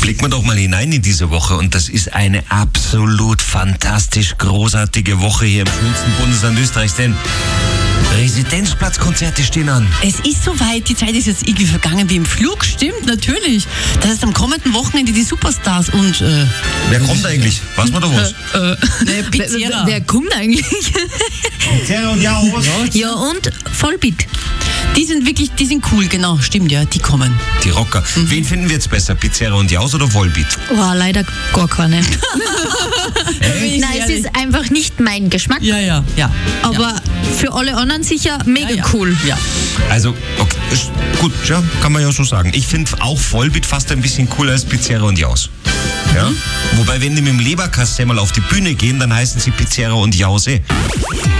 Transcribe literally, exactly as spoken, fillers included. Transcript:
blicken wir doch mal hinein in diese Woche und das ist eine absolut fantastisch großartige Woche hier im schönsten Bundesland Österreichs, denn Residenzplatzkonzerte stehen an. Es ist soweit, die Zeit ist jetzt irgendwie vergangen wie im Flug, stimmt, natürlich. Das ist am kommenden Wochenende die Superstars und... Äh, wer kommt eigentlich? Weiß man doch was? Äh, äh, Pizzera. Wer, wer kommt eigentlich? Pizzera und Jaus. Ja, und Vollbeat. Die sind wirklich, die sind cool, genau, stimmt, ja, die kommen. Die Rocker. Mhm. Wen finden wir jetzt besser, Pizzera und Jaus oder Volbeat? Oh, leider gar keine. Hey? Nein, es ist einfach nicht mein Geschmack. Ja, ja, ja. Aber ja. für alle anderen sicher mega ja, ja. cool. Ja. Also, okay, ist gut, ja, kann man ja so sagen. Ich finde auch Volbeat fast ein bisschen cooler als Pizzera und Jaus. Ja? Mhm. Wobei, wenn die mit dem Leberkassemmel auf die Bühne gehen, dann heißen sie Pizzera und Jause.